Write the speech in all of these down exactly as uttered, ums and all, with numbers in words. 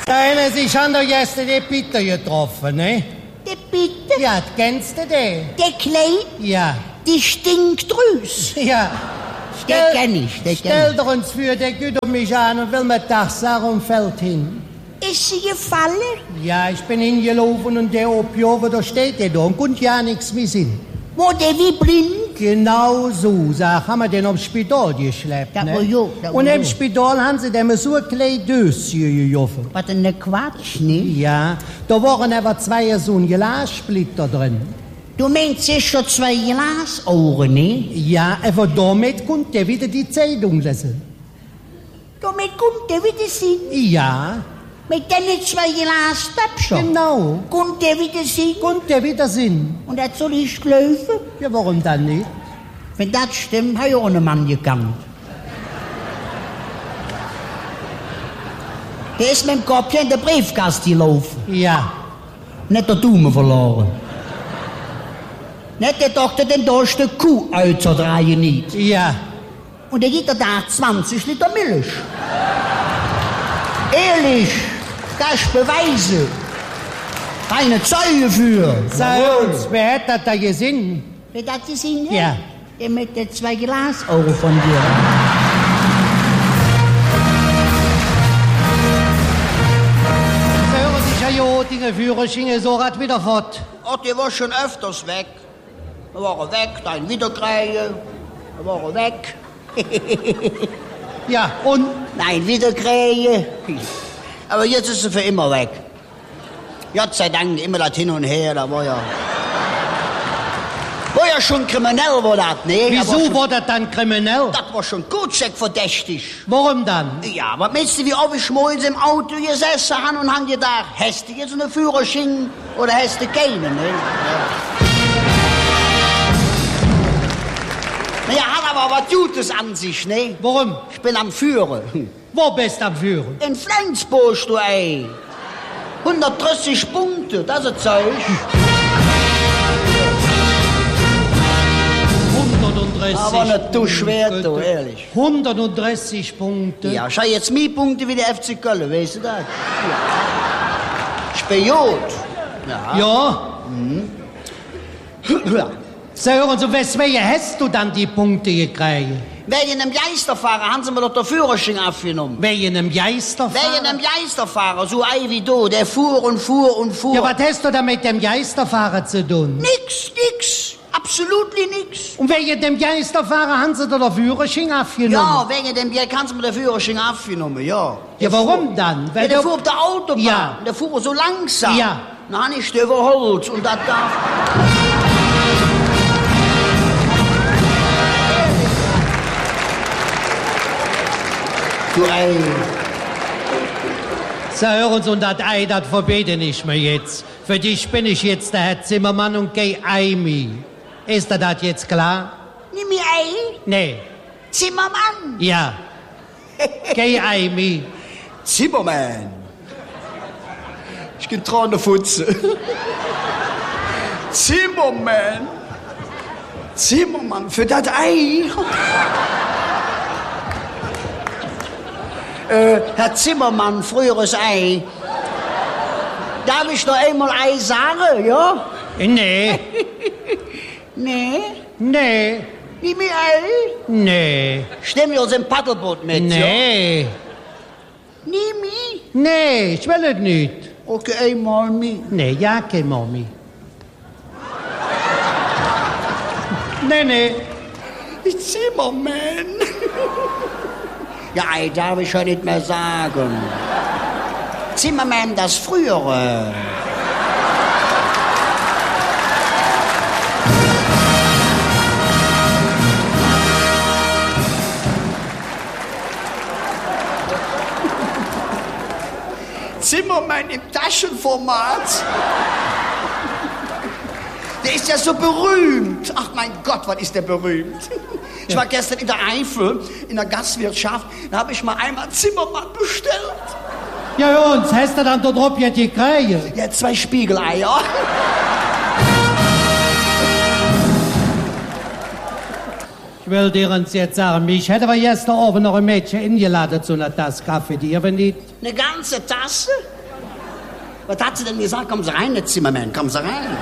Deine, Sie haben doch gestern die Peter getroffen, ne? Der Peter? Ja, kennst du den? Der Klei? Ja. Die Stinkdrüs? Ja. Der kenn ich, der kenn Stell doch uns für, der geht um mich an und will mir Tag sagen und fällt hin. Ist sie gefallen? Ja, ich bin hingelaufen und der Opiover, da steht der da und konnte ja nichts mehr sehen. Wo der wie blind? Genau so, sag, haben wir den aufs Spital geschleppt, Da ne? wo jo, da wo Und im jo. Spital haben sie dem so ein kleines Döschen gejoffen. Was denn ne Quatsch, ne? Ja, da waren aber zwei so ein Glassplitter drin. Du meinst, es schon zwei Glasohren, ne? Ja, aber damit konnte er wieder die Zeitung lesen. Damit kommt der wieder sehen. Ja, Mit den zwei Glastöpfen. genau. Kommt der wieder sehen. Konnte er wieder sehen. Und das soll ich glauben? Ja, warum dann nicht? Wenn das stimmt, habe ich auch einen Mann gekannt. Der ist mit dem Kopf in der Briefkasten gelaufen. Ja. Nicht der Daumen verloren. Nicht der Doktor den durch die Kuh auszudrehen nicht. Ja. Und der gibt er da zwanzig Liter Milch. Ehrlich, das ist Beweise. Keine Zeuge für. Sag uns, wer hat das da gesehen? Wer das gesehen hat? Ja. Der mit den zwei Glasaugen von dir. Sag uns, ich habe ja den Führerschein so rat wieder fort. Ach, der war schon öfters weg. Da war er weg, dann wieder kriegen. Da war er weg. Ja, und? Nein, wieder kriegen. Aber jetzt ist er für immer weg. Gott sei Dank, immer das hin und her, da war ja... War ja schon kriminell, war das, ne? Wieso war das dann kriminell? Das war schon gut verdächtig. Warum dann? Ja, aber meinst du, wie oft ich schmolz im Auto gesessen habe und haben gedacht, hast du jetzt einen Führerschein oder hast du keinen, ne? Ja. Naja, hat aber was Gutes an sich, ne? Warum? Ich bin am Führen. Wo bist du am Führen? In Flensburg, du ey. hundertdreißig Punkte, das ist Zeug. hundertdreißig Aber nicht zu schwer, Punkte. du, ehrlich. hundertdreißig Punkte. Ja, schau jetzt mehr Punkte wie der F C Köln, weißt du das? Ja. Spiot. Ja. Ja. Ja. Sag uns, weswegen hast du dann die Punkte gekriegt? Wegen einem Geisterfahrer haben sie mir doch den Führerschein abgenommen. Wegen einem Geisterfahrer? Wegen einem Geisterfahrer, so ein wie du, der fuhr und fuhr und fuhr. Ja, was hast du da mit dem Geisterfahrer zu tun? Nix, nix, absolut nix. Und wegen dem Geisterfahrer haben sie dir den Führerschein abgenommen? Ja, wegen dem Bier kannst du mir den Führerschein abgenommen, ja. Ja, warum dann? Ja, Weil der du- fuhr auf der Autobahn, Ja. der fuhr so langsam. Ja. Na, nicht überholt und das darf... Du ey. So, hör uns, und das Ei, das verbete ich mir jetzt. Für dich bin ich jetzt der Herr Zimmermann und geh Eimi. Ist dir das jetzt klar? Nimm mir ein, Nee. Zimmermann. Ja. Geh Eimi. Zimmermann. Ich bin dran der Futze. Zimmermann. Zimmermann, für das Ei. äh, Herr Zimmermann, früheres Ei. Darf ich noch einmal Ei sagen, ja? Nee. Nee. Nee. Nimm mir Ei. Nee. Stimm mir aus dem Paddelboot mit, Nee. ja? Nimm mich. Nee, ich will es nicht. Okay, einmal mich. Nee, ja, kein Mami. Nee, nee. Zimmermann. Ja, Ei darf ich ja nicht mehr sagen. Zimmermann, das Frühere. Zimmermann im Taschenformat. Der ist ja so berühmt. Ach mein Gott, was ist der berühmt. Ich war gestern in der Eifel, in der Gastwirtschaft, da habe ich mal einmal Zimmermann bestellt. Ja, und hast du dann da drauf jetzt gekriegt? Ja, zwei Spiegeleier. Ich will dir uns jetzt sagen, mich hätte aber gestern Abend noch ein Mädchen eingeladen zu einer Tasse Kaffee, die aber nicht. Eine ganze Tasse? Was hat sie denn gesagt? Kommen Sie rein, der Zimmermann, kommen Sie rein.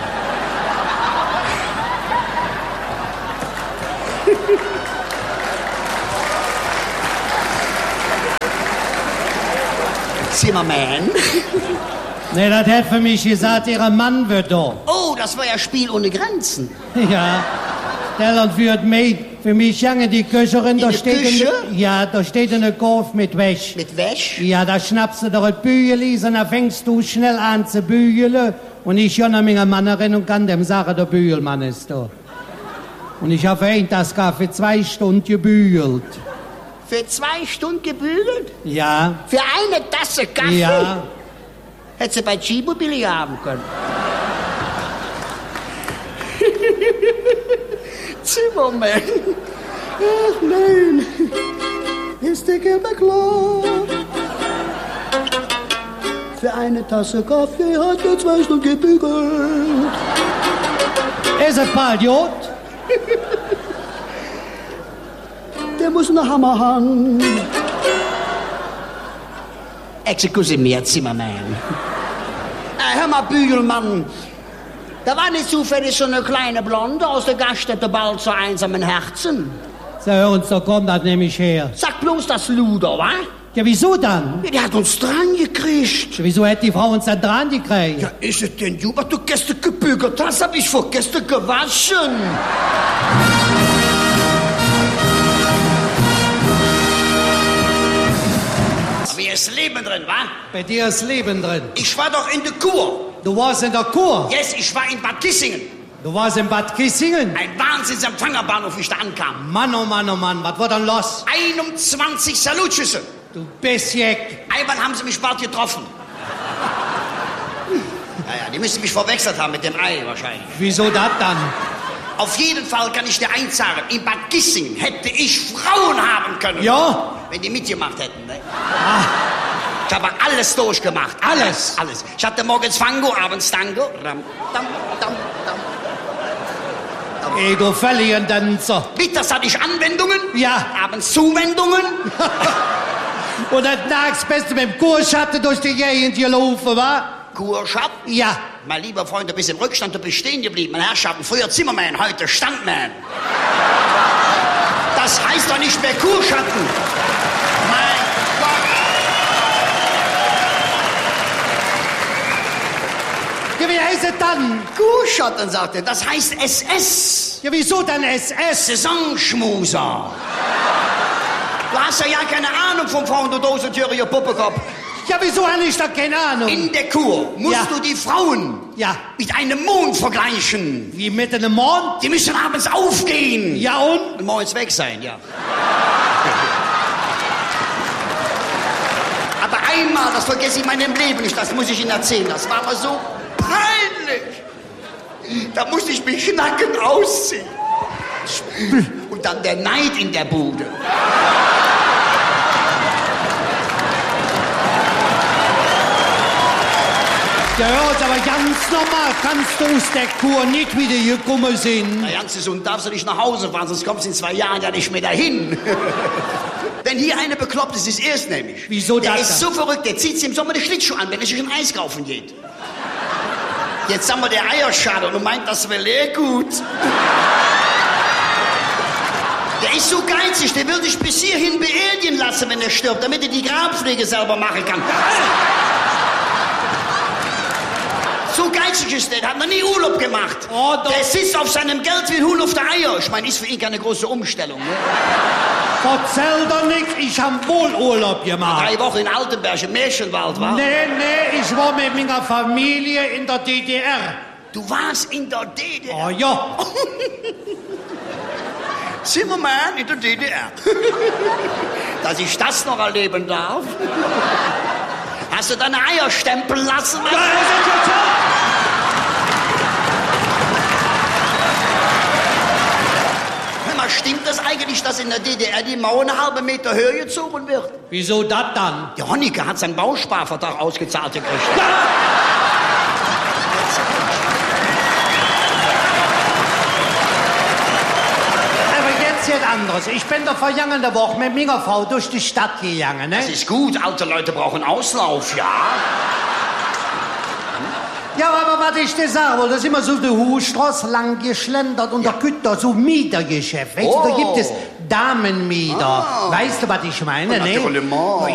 Zimmermann? Nee, das hätte für mich gesagt, ihr Mann wird da. Oh, das war ja Spiel ohne Grenzen. Ja, der Land wird mit. Für mich jange die Köcherin, da der steht Küche? eine, ja, da steht eine Korf mit Wäsch. Mit Wäsch? Ja, da schnappst du doch ein Bügel, und dann fängst du schnell an zu bügeln. Und ich schon an meiner Mannerin und kann dem sagen, der Bügelmann ist da. Und ich habe ein das für zwei Stunden gebügelt. Für zwei Stunden gebügelt? Ja. Für eine Tasse Kaffee? Ja. Hätte sie bei Chibo billig haben können. Zimmermann. Ach nein. Ist der Gelbe klar? Für eine Tasse Kaffee hat er zwei Stunden gebügelt. Ist ein Patriot? Der muss einen Hammer haben. Excuse mir, Zimmermann. Äh, hör mal, Bügelmann. Da war nicht zufällig so eine kleine Blonde aus der Gaststätte bald zu einsamen Herzen. So, hör uns, da kommt das nämlich her. Sag bloß das Luder, wa? Ja, wieso dann? Ja, die hat uns dran gekriegt. Ja, wieso hätte die Frau uns dann dran gekriegt? Ja, ist es denn du, was du gestern gebügelt hast, hab ich vor gestern gewaschen. Mir ist Leben drin, wa? Bei dir ist Leben drin. Ich war doch in der Kur. Du warst in der Kur? Yes, ich war in Bad Kissingen. Du warst in Bad Kissingen? Ein Wahnsinnsempfangerbahnhof, wie ich da ankam. Mann, oh Mann, oh Mann, was war dann los? einundzwanzig Salutschüsse. Du bist jeck. Einmal haben sie mich bald getroffen. Naja, die müssen mich verwechselt haben mit dem Ei wahrscheinlich. Wieso das dann? Auf jeden Fall kann ich dir eins sagen, in Bad Kissingen hätte ich Frauen haben können. Ja? Wenn die mitgemacht hätten, ne? Ah. Ich habe alles durchgemacht. Alles? Alles. Ich hatte morgens Fango, abends Tango. Ram, dam, dam, dam. Ey, du Tänzer. Mittags hatte ich Anwendungen. Ja. Abends Zuwendungen. Und dann nachts bist du mit dem Kurschatten durch die Gegend gelaufen, wa? Kurschab? Ja. Mein lieber Freund, du bist im Rückstand, du bist stehen geblieben. Mein Herrschaften, früher Zimmermann, heute Standmann. Das heißt doch nicht mehr Kurschatten. Mein Gott. Ja, wie heißt es dann? Kurschatten, sagt er. Das heißt S S. Ja, wieso dann S S? Saisonschmuser. Du hast ja ja keine Ahnung vom Frauen, du Dosentüre, ihr Puppekopf. Ja, wieso habe ich da keine Ahnung? In der Kur musst Ja. du die Frauen Ja. mit einem Mond vergleichen. Wie mit einem Mond? Die müssen abends aufgehen. Ja und? Und morgens weg sein, ja. Aber einmal, das vergesse ich in meinem Leben nicht, das muss ich Ihnen erzählen, das war mir so peinlich. Da musste ich mich nackend ausziehen. Und dann der Neid in der Bude. Ja, hört aber ganz normal, kannst du aus der Kur nicht wieder gekommen sein. Na, ganz gesund darfst du nicht nach Hause fahren, sonst kommst du in zwei Jahren ja nicht mehr dahin. Wenn hier einer bekloppt ist, ist erst nämlich. Wieso der das ist dann? so verrückt, der zieht sich im Sommer den Schlittschuh an, wenn er sich ein Eis kaufen geht. Jetzt haben wir der Eierschader und meint, das wäre leer gut. Der ist so geizig, der will sich bis hierhin beerdigen lassen, wenn er stirbt, damit er die Grabpflege selber machen kann. So geizig ist der, der hat noch nie Urlaub gemacht. Oh, doch. Der sitzt auf seinem Geld wie ein Huhn auf der Eier. Ich meine, ist für ihn keine große Umstellung. Ne? Erzähl doch nichts, ich hab wohl Urlaub gemacht. Drei Wochen in Altenberg, im Märchenwald, wa? Nee, nee, ich war mit meiner Familie in der D D R. Du warst in der D D R. Oh ja. Zimmermann in der D D R. Dass ich das noch erleben darf. Hast du deine Eier stempeln lassen? Ja, das ist schon so. Hör mal, stimmt das eigentlich, dass in der D D R die Mauer eine halbe Meter höher gezogen wird? Wieso das dann? Der Honecker hat seinen Bausparvertrag ausgezahlt gekriegt. Ja. jetzt anderes. Ich bin doch vergangene Woche mit meiner Frau durch die Stadt gegangen, ne? Das ist gut, alte Leute brauchen Auslauf, ja? Ja, aber was ich dir sagen wollte, da sind wir so die Hochstraße lang geschlendert und ja. Da gibt da so Mietergeschäft. Weißt oh. du, da gibt es Damenmieter. Ah. Weißt du, was ich meine, ne?